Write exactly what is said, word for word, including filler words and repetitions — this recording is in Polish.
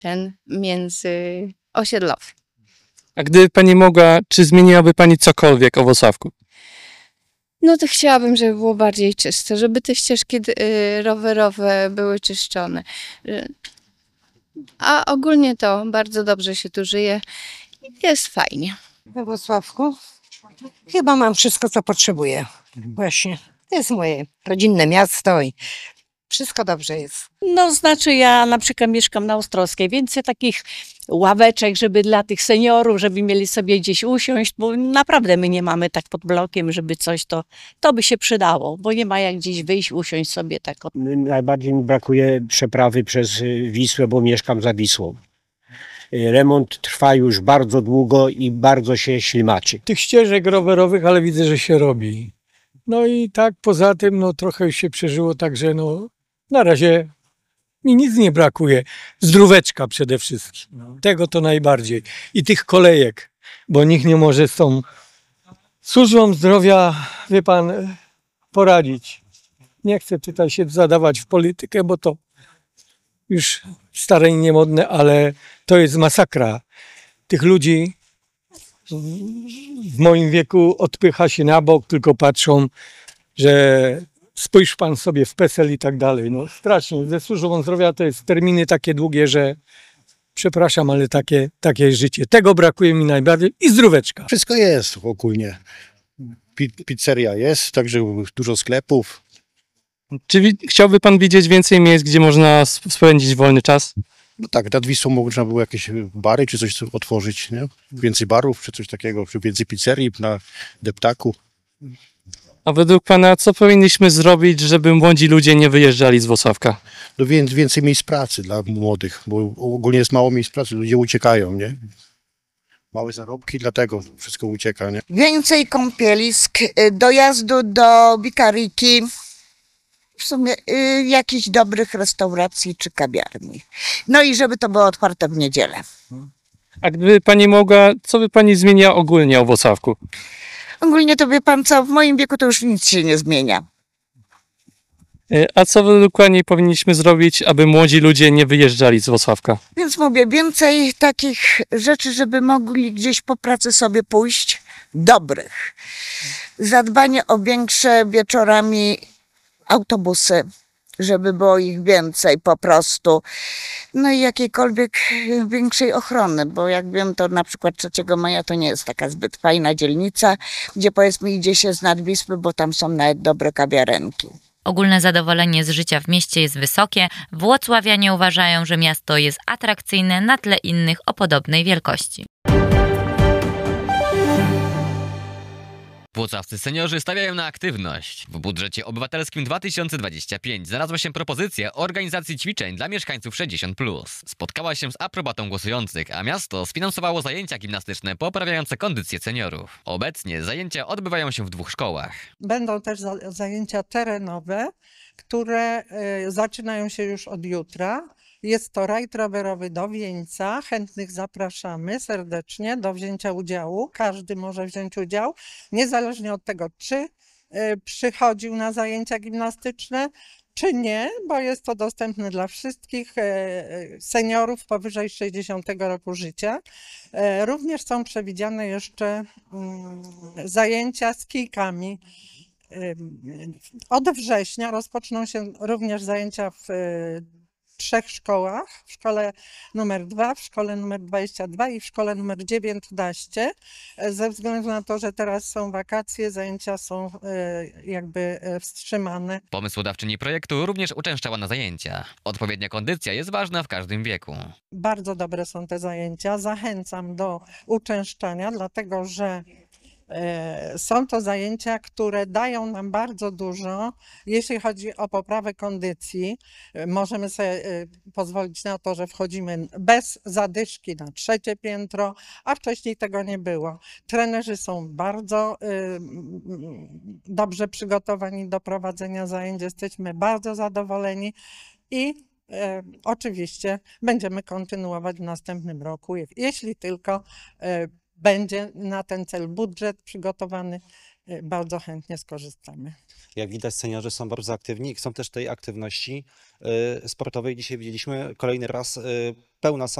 ten międzyosiedlowy. A gdyby pani mogła, czy zmieniłaby pani cokolwiek o Włocławku? No to chciałabym, żeby było bardziej czyste, żeby te ścieżki y, rowerowe były czyszczone. Y, A ogólnie to bardzo dobrze się tu żyje i jest fajnie. We Włocławku chyba mam wszystko, co potrzebuję. Właśnie. To jest moje rodzinne miasto i wszystko dobrze jest. No znaczy ja na przykład mieszkam na Ostrowskiej, więcej takich ławeczek, żeby dla tych seniorów, żeby mieli sobie gdzieś usiąść, bo naprawdę my nie mamy tak pod blokiem, żeby coś to, to by się przydało, bo nie ma jak gdzieś wyjść, usiąść sobie tak. Najbardziej mi brakuje przeprawy przez Wisłę, bo mieszkam za Wisłą. Remont trwa już bardzo długo i bardzo się ślimaczy. Tych ścieżek rowerowych, ale widzę, że się robi. No i tak poza tym, no trochę już się przeżyło, także no na razie mi nic nie brakuje. Zdróweczka przede wszystkim. Tego to najbardziej. I tych kolejek, bo nikt nie może z tą służbą zdrowia, wie pan, poradzić. Nie chcę tutaj się zadawać w politykę, bo to już stare i niemodne, ale to jest masakra. Tych ludzi w moim wieku odpycha się na bok, tylko patrzą, że spójrz pan sobie w PESEL i tak dalej. No strasznie. Ze służbą zdrowia to jest terminy takie długie, że przepraszam, ale takie, takie jest życie. Tego brakuje mi najbardziej i zdróweczka. Wszystko jest ogólnie. Pizzeria jest, także dużo sklepów. Czy wi- chciałby pan widzieć więcej miejsc, gdzie można sp- spędzić wolny czas? No tak, nad Wisłą można było jakieś bary czy coś otworzyć, nie? Więcej barów czy coś takiego, czy więcej pizzerii na deptaku. A według pana co powinniśmy zrobić, żeby młodzi ludzie nie wyjeżdżali z Włocławka? No więc więcej miejsc pracy dla młodych, bo ogólnie jest mało miejsc pracy, ludzie uciekają, nie? Małe zarobki, dlatego wszystko ucieka, nie? Więcej kąpielisk, dojazdu do Wikaryjki, w sumie y, jakichś dobrych restauracji czy kawiarni. No i żeby to było otwarte w niedzielę. A gdyby pani mogła, co by pani zmieniła ogólnie o Włocławku? Ogólnie to wie pan co, w moim wieku to już nic się nie zmienia. Y, A co według pani powinniśmy zrobić, aby młodzi ludzie nie wyjeżdżali z Włocławka? Więc mówię, więcej takich rzeczy, żeby mogli gdzieś po pracy sobie pójść, dobrych. Zadbanie o większe wieczorami autobusy, żeby było ich więcej po prostu. No i jakiejkolwiek większej ochrony, bo jak wiem, to na przykład trzeciego maja to nie jest taka zbyt fajna dzielnica, gdzie powiedzmy idzie się z nad Wisły, bo tam są nawet dobre kawiarenki. Ogólne zadowolenie z życia w mieście jest wysokie. Włocławianie uważają, że miasto jest atrakcyjne na tle innych o podobnej wielkości. Włocławscy seniorzy stawiają na aktywność. W budżecie obywatelskim dwa tysiące dwudziestym piątym znalazła się propozycja organizacji ćwiczeń dla mieszkańców sześćdziesiąt plus. Spotkała się z aprobatą głosujących, a miasto sfinansowało zajęcia gimnastyczne poprawiające kondycję seniorów. Obecnie zajęcia odbywają się w dwóch szkołach. Będą też za- zajęcia terenowe, które y, zaczynają się już od jutra. Jest to rajd rowerowy do Wieńca. Chętnych zapraszamy serdecznie do wzięcia udziału. Każdy może wziąć udział, niezależnie od tego, czy y, przychodził na zajęcia gimnastyczne, czy nie, bo jest to dostępne dla wszystkich y, y, seniorów powyżej sześćdziesiątego roku życia. Y, również są przewidziane jeszcze y, zajęcia z kijkami. Y, Od września rozpoczną się również zajęcia w y, trzech szkołach, w szkole numer dwa, w szkole numer dwadzieścia dwa i w szkole numer dziewiętnaście. Ze względu na to, że teraz są wakacje, zajęcia są y, jakby y, wstrzymane. Pomysłodawczyni projektu również uczęszczała na zajęcia. Odpowiednia kondycja jest ważna w każdym wieku. Bardzo dobre są te zajęcia. Zachęcam do uczęszczania, dlatego że e, są to zajęcia, które dają nam bardzo dużo, jeśli chodzi o poprawę kondycji. E, Możemy sobie e, pozwolić na to, że wchodzimy bez zadyszki na trzecie piętro, a wcześniej tego nie było. Trenerzy są bardzo e, m, dobrze przygotowani do prowadzenia zajęć, jesteśmy bardzo zadowoleni i E, oczywiście będziemy kontynuować w następnym roku, jeśli tylko e, będzie na ten cel budżet przygotowany y, bardzo chętnie skorzystamy. Jak widać, seniorzy są bardzo aktywni i chcą też tej aktywności y, sportowej. Dzisiaj widzieliśmy kolejny raz y, pełna sala